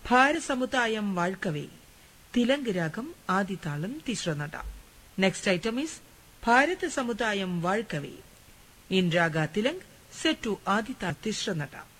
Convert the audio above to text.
ഭാരസമുദായം വാഴ്ക്കവേ, Tilang Ragam ആദിതാളം തിസ്രനട. Next item is Bharata Samudayam Valkave in Raga Tilang set to Adita Tisranata.